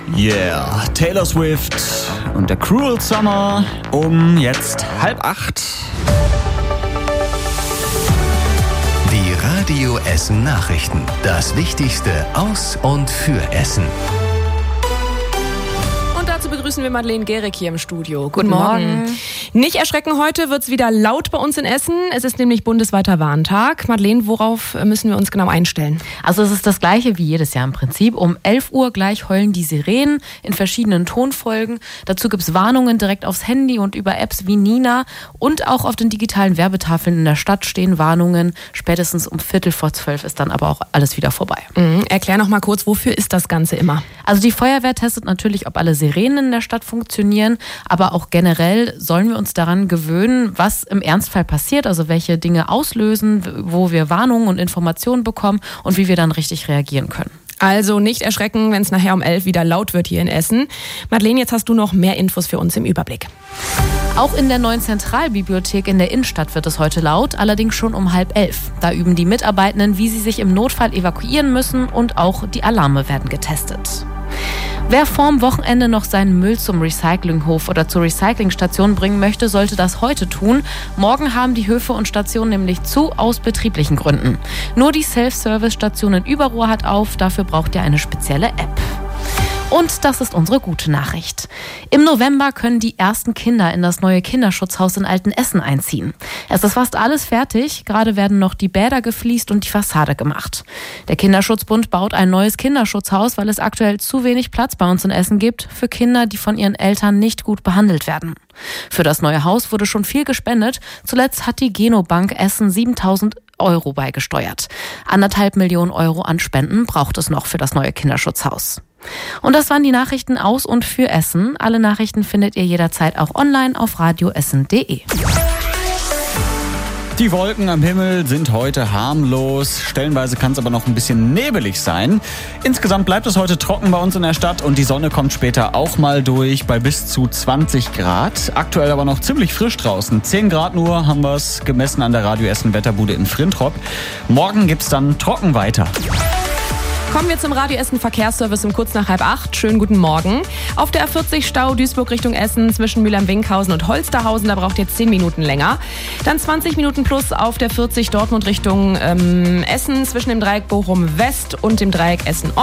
Yeah, Taylor Swift und der Cruel Summer um jetzt 7:30. Die Radio Essen Nachrichten. Das Wichtigste aus und für Essen. Dazu begrüßen wir Madeleine Gehrig hier im Studio. Guten Morgen. Nicht erschrecken, heute wird es wieder laut bei uns in Essen. Es ist nämlich bundesweiter Warntag. Madeleine, worauf müssen wir uns genau einstellen? Also es ist das Gleiche wie jedes Jahr im Prinzip. Um 11 Uhr gleich heulen die Sirenen in verschiedenen Tonfolgen. Dazu gibt es Warnungen direkt aufs Handy und über Apps wie Nina. Und auch auf den digitalen Werbetafeln in der Stadt stehen Warnungen. Spätestens um 11:45 ist dann aber auch alles wieder vorbei. Erklär noch mal kurz, wofür ist das Ganze immer? Also die Feuerwehr testet natürlich, ob alle Sirenen in der Stadt funktionieren, aber auch generell sollen wir uns daran gewöhnen, was im Ernstfall passiert, also welche Dinge auslösen, wo wir Warnungen und Informationen bekommen und wie wir dann richtig reagieren können. Also nicht erschrecken, wenn es nachher um 11 wieder laut wird hier in Essen. Madeleine, jetzt hast du noch mehr Infos für uns im Überblick. Auch in der neuen Zentralbibliothek in der Innenstadt wird es heute laut, allerdings schon um 10:30. Da üben die Mitarbeitenden, wie sie sich im Notfall evakuieren müssen, und auch die Alarme werden getestet. Wer vorm Wochenende noch seinen Müll zum Recyclinghof oder zur Recyclingstation bringen möchte, sollte das heute tun. Morgen haben die Höfe und Stationen nämlich zu, aus betrieblichen Gründen. Nur die Self-Service-Station in Überruhr hat auf, dafür braucht ihr eine spezielle App. Und das ist unsere gute Nachricht. Im November können die ersten Kinder in das neue Kinderschutzhaus in Altenessen einziehen. Es ist fast alles fertig. Gerade werden noch die Bäder gefliest und die Fassade gemacht. Der Kinderschutzbund baut ein neues Kinderschutzhaus, weil es aktuell zu wenig Platz bei uns in Essen gibt für Kinder, die von ihren Eltern nicht gut behandelt werden. Für das neue Haus wurde schon viel gespendet. Zuletzt hat die Genobank Essen 7.000 Euro beigesteuert. 1,5 Millionen Euro an Spenden braucht es noch für das neue Kinderschutzhaus. Und das waren die Nachrichten aus und für Essen. Alle Nachrichten findet ihr jederzeit auch online auf radioessen.de. Die Wolken am Himmel sind heute harmlos. Stellenweise kann es aber noch ein bisschen nebelig sein. Insgesamt bleibt es heute trocken bei uns in der Stadt und die Sonne kommt später auch mal durch bei bis zu 20 Grad. Aktuell aber noch ziemlich frisch draußen. 10 Grad nur haben wir es gemessen an der Radio Essen Wetterbude in Frintrop. Morgen gibt's dann trocken weiter. Kommen wir zum Radio Essen Verkehrsservice um kurz nach 7:30. Schönen guten Morgen. Auf der A40 Stau Duisburg Richtung Essen zwischen Mülheim-Winkhausen und Holsterhausen, da braucht ihr 10 Minuten länger. Dann 20 Minuten plus auf der 40 Dortmund Richtung Essen zwischen dem Dreieck Bochum West und dem Dreieck Essen Ost.